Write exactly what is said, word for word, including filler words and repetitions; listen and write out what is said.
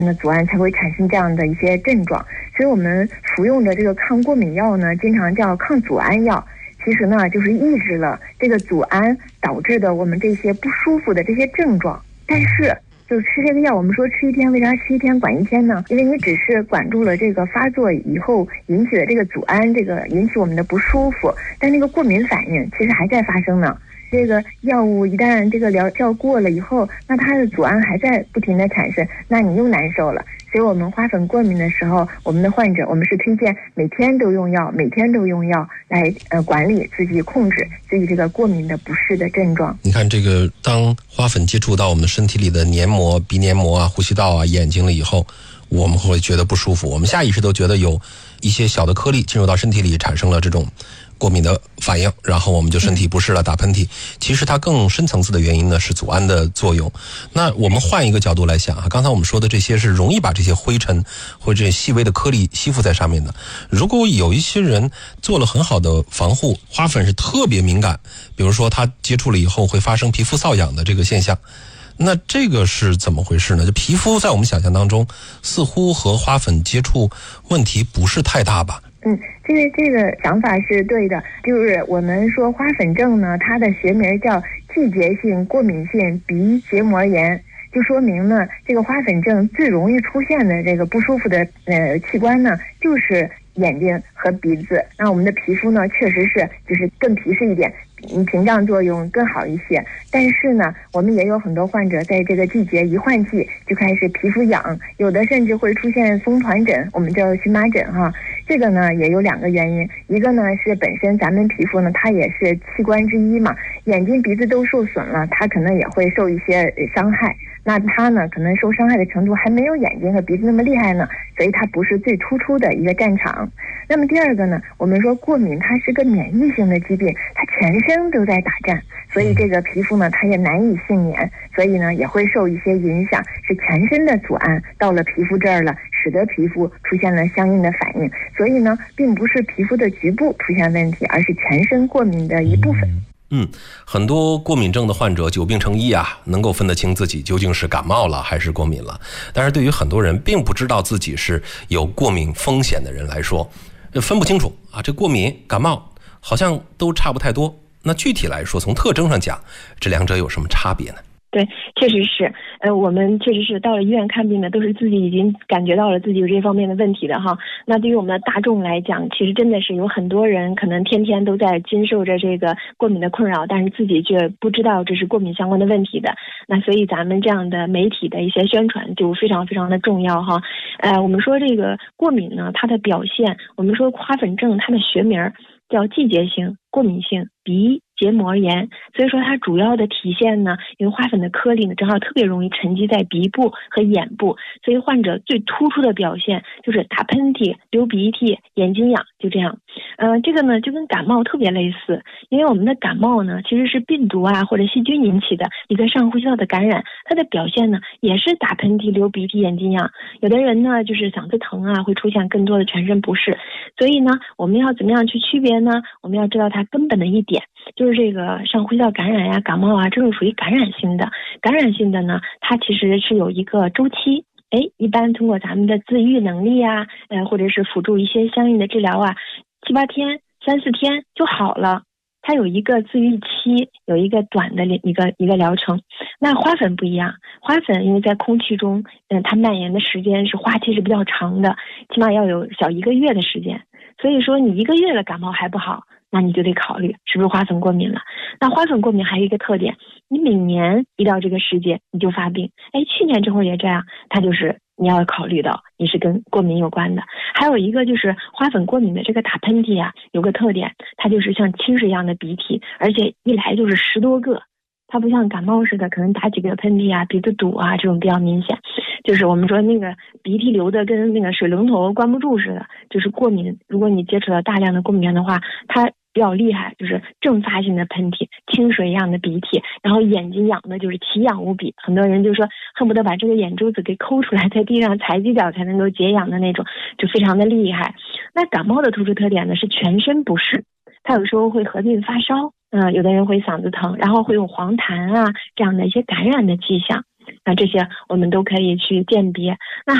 那组胺才会产生这样的一些症状。所以我们服用的这个抗过敏药呢，经常叫抗组胺药，其实呢就是抑制了这个组胺导致的我们这些不舒服的这些症状。但是就吃这个药，我们说吃一天，为啥吃一天管一天呢？因为你只是管住了这个发作以后引起的这个组胺，这个引起我们的不舒服，但那个过敏反应其实还在发生呢。这个药物一旦这个疗效过了以后，那它的组胺还在不停的产生，那你又难受了。所以我们花粉过敏的时候，我们的患者我们是推荐每天都用药，每天都用药来呃管理自己，控制自己这个过敏的不适的症状。 你看这个，当花粉接触到我们身体里的黏膜、鼻黏膜啊、呼吸道啊、眼睛了以后，我们会觉得不舒服，我们下意识都觉得有一些小的颗粒进入到身体里，产生了这种过敏的反应，然后我们就身体不适了，打喷嚏。其实它更深层次的原因呢是组胺的作用。那我们换一个角度来想啊，刚才我们说的这些是容易把这些灰尘或者细微的颗粒吸附在上面的。如果有一些人做了很好的防护，花粉是特别敏感，比如说他接触了以后会发生皮肤瘙痒的这个现象，那这个是怎么回事呢？就皮肤在我们想象当中似乎和花粉接触问题不是太大吧？ 嗯，这个这个想法是对的，就是我们说花粉症呢，它的学名叫季节性过敏性鼻结膜炎，就说明呢，这个花粉症最容易出现的这个不舒服的呃器官呢，就是眼睛和鼻子。那我们的皮肤呢，确实是就是更皮实一点，嗯，屏障作用更好一些。但是呢，我们也有很多患者在这个季节一换季就开始皮肤痒，有的甚至会出现松团疹，我们叫荨麻疹哈。这个呢也有两个原因，一个呢是本身咱们皮肤呢它也是器官之一嘛，眼睛鼻子都受损了，它可能也会受一些伤害。那它呢可能受伤害的程度还没有眼睛和鼻子那么厉害呢，所以它不是最突出的一个战场。那么第二个呢，我们说过敏它是个免疫性的疾病，它全身都在打战，所以这个皮肤呢它也难以幸免，所以呢也会受一些影响，是全身的组胺到了皮肤这儿了，使得皮肤出现了相应的反应。所以呢并不是皮肤的局部出现问题，而是全身过敏的一部分。 嗯，很多过敏症的患者久病成医啊，能够分得清自己究竟是感冒了还是过敏了。但是对于很多人并不知道自己是有过敏风险的人来说，分不清楚啊，这过敏感冒好像都差不太多。那具体来说，从特征上讲，这两者有什么差别呢？ 对，确实是，呃，我们确实是到了医院看病的，都是自己已经感觉到了自己有这方面的问题的哈。那对于我们的大众来讲，其实真的是有很多人可能天天都在经受着这个过敏的困扰，但是自己却不知道这是过敏相关的问题的。那所以咱们这样的媒体的一些宣传就非常非常的重要哈。呃，我们说这个过敏呢，它的表现，我们说花粉症它的学名叫季节性过敏性鼻结膜炎，所以说它主要的体现呢，因为花粉的颗粒呢正好特别容易沉积在鼻部和眼部，所以患者最突出的表现就是打喷嚏、流鼻涕、眼睛痒，就这样。呃，这个呢就跟感冒特别类似，因为我们的感冒呢其实是病毒啊或者细菌引起的一个上呼吸道的感染，它的表现呢也是打喷嚏、流鼻涕、眼睛痒。有的人呢就是嗓子疼啊，会出现更多的全身不适。所以呢，我们要怎么样去区别呢？我们要知道它根本的一点，就是这个上呼吸道感染呀、感冒啊，这种属于感染性的。感染性的呢，它其实是有一个周期。哎，一般通过咱们的自愈能力啊，呃，或者是辅助一些相应的治疗啊，七八天、三四天就好了。它有一个自愈期，有一个短的一个一个疗程。那花粉不一样，花粉因为在空气中，嗯、呃，它蔓延的时间是花期是比较长的，起码要有小一个月的时间。所以说，你一个月的感冒还不好，那你就得考虑是不是花粉过敏了。那花粉过敏还有一个特点，你每年一到这个时节你就发病。哎，去年这会儿也这样，它就是你要考虑到你是跟过敏有关的。还有一个就是花粉过敏的这个打喷嚏啊，有个特点，它就是像清水一样的鼻涕，而且一来就是十多个。它不像感冒似的，可能打几个喷嚏啊、鼻子堵啊这种比较明显，就是我们说那个鼻涕流的跟那个水龙头关不住似的，就是过敏。如果你接触到大量的过敏源的话，它比较厉害，就是阵发性的喷嚏、清水一样的鼻涕，然后眼睛痒的就是奇痒无比，很多人就说恨不得把这个眼珠子给抠出来，在地上踩几脚才能够解痒的那种，就非常的厉害。那感冒的突出特点呢是全身不适，它有时候会合并发烧，嗯、呃，有的人会嗓子疼，然后会有黄痰啊这样的一些感染的迹象。 那这些我们都可以去鉴别。那